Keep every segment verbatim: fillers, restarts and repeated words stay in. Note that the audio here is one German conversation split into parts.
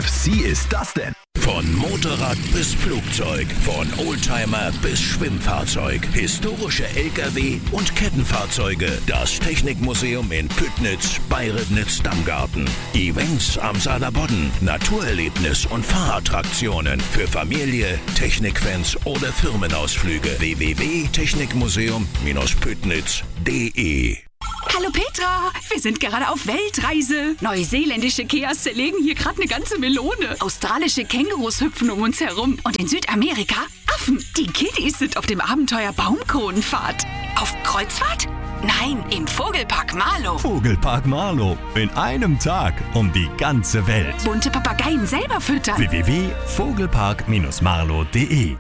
F C ist das denn? Von Motorrad bis Flugzeug, von Oldtimer bis Schwimmfahrzeug, historische L K W und Kettenfahrzeuge. Das Technikmuseum in Püttnitz bei Ribnitz-Dammgarten. Events am Saarlandbodden, Naturerlebnis und Fahrattraktionen für Familie, Technikfans oder Firmenausflüge. w w w punkt technikmuseum Bindestrich püttnitz punkt de. Hallo Petra, wir sind gerade auf Weltreise. Neuseeländische Keas zerlegen hier gerade eine ganze Melone. Australische Kängurus hüpfen um uns herum. Und in Südamerika Affen. Die Kiddies sind auf dem Abenteuer Baumkronenfahrt. Auf Kreuzfahrt? Nein, im Vogelpark Marlow. Vogelpark Marlow. In einem Tag um die ganze Welt. Bunte Papageien selber füttern. w w w punkt vogelpark marlow punkt de.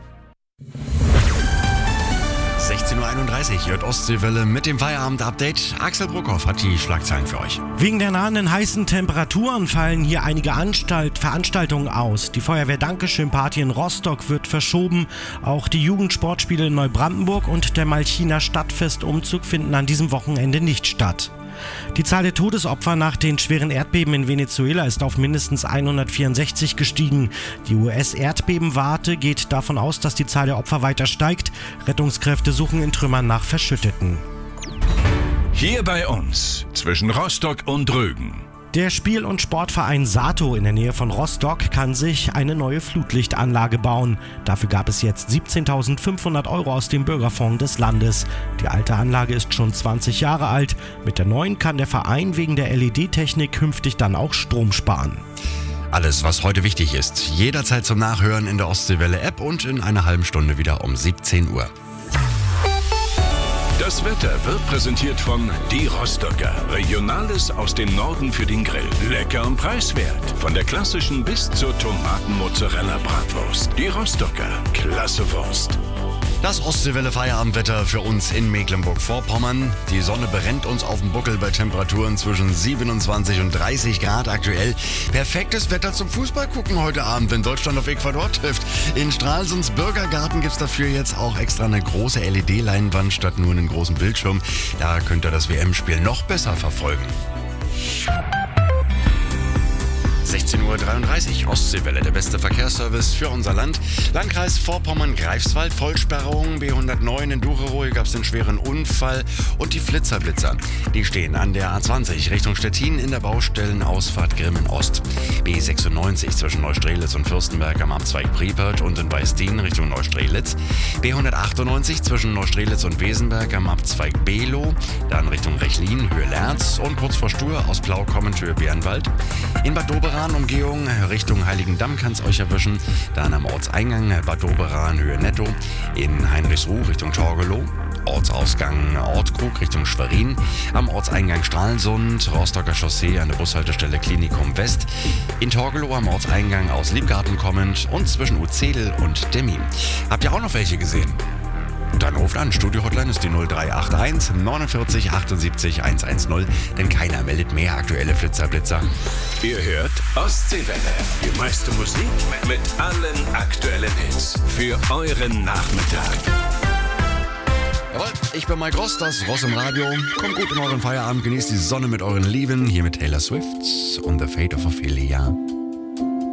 sechzehn Uhr einunddreißig, hört Ostseewelle mit dem Feierabend-Update. Axel Bruckhoff hat die Schlagzeilen für euch. Wegen der nahenden heißen Temperaturen fallen hier einige Anstalt- Veranstaltungen aus. Die Feuerwehr-Dankeschön-Party in Rostock wird verschoben. Auch die Jugendsportspiele in Neubrandenburg und der Malchiner Stadtfestumzug finden an diesem Wochenende nicht statt. Die Zahl der Todesopfer nach den schweren Erdbeben in Venezuela ist auf mindestens hundertvierundsechzig gestiegen. Die U S-Erdbebenwarte geht davon aus, dass die Zahl der Opfer weiter steigt. Rettungskräfte suchen in Trümmern nach Verschütteten. Hier bei uns, zwischen Rostock und Rügen. Der Spiel- und Sportverein Sato in der Nähe von Rostock kann sich eine neue Flutlichtanlage bauen. Dafür gab es jetzt siebzehntausendfünfhundert Euro aus dem Bürgerfonds des Landes. Die alte Anlage ist schon zwanzig Jahre alt. Mit der neuen kann der Verein wegen der L E D-Technik künftig dann auch Strom sparen. Alles, was heute wichtig ist, jederzeit zum Nachhören in der Ostseewelle-App und in einer halben Stunde wieder um siebzehn Uhr. Das Wetter wird präsentiert von Die Rostocker. Regionales aus dem Norden für den Grill. Lecker und preiswert. Von der klassischen bis zur Tomaten-Mozzarella-Bratwurst. Die Rostocker. Klasse Wurst. Das Ostseewelle-Feierabendwetter für uns in Mecklenburg-Vorpommern. Die Sonne brennt uns auf dem Buckel bei Temperaturen zwischen siebenundzwanzig und dreißig Grad aktuell. Perfektes Wetter zum Fußball gucken heute Abend, wenn Deutschland auf Ecuador trifft. In Stralsunds Bürgergarten gibt es dafür jetzt auch extra eine große L E D-Leinwand statt nur einen großen Bildschirm. Da könnt ihr das W M-Spiel noch besser verfolgen. sechzehn Uhr dreiunddreißig, Ostseewelle, der beste Verkehrsservice für unser Land. Landkreis Vorpommern-Greifswald, Vollsperrung, B hundertneun in Ducherow, hier gab es einen schweren Unfall und die Flitzerblitzer. Die stehen an der A zwanzig Richtung Stettin in der Baustellenausfahrt Grimmen-Ost. B sechsundneunzig zwischen Neustrelitz und Fürstenberg am Abzweig Priepert und in Weißdien Richtung Neustrelitz. B hundertachtundneunzig zwischen Neustrelitz und Wesenberg am Abzweig Below, dann Richtung Rechlin, Höhe Lerz und kurz vor Stur aus Blau kommend Höhe Bärenwald. In Bad Doberan Umgehung Richtung Heiligendamm kann es euch erwischen. Dann am Ortseingang Bad Doberan Höhe Netto. In Heinrichsruh Richtung Torgelow. Ortsausgang Ortkrug Richtung Schwerin. Am Ortseingang Stralsund, Rostocker Chaussee an der Bushaltestelle Klinikum West. In Torgelow am Ortseingang aus Liebgarten kommend und zwischen Uzedel und Demmin. Habt ihr auch noch welche gesehen? Dann ruft an, Studio-Hotline ist die null drei acht eins neunundvierzig achtundsiebzig hundertzehn, denn keiner meldet mehr aktuelle Flitzerblitzer. Ihr hört Ostseewelle. Die meiste Musik mit allen aktuellen Hits. Für euren Nachmittag. Jawohl, ich bin Mike Ross, das Ross im Radio. Kommt gut in euren Feierabend, genießt die Sonne mit euren Lieben. Hier mit Taylor Swift und The Fate of Ophelia.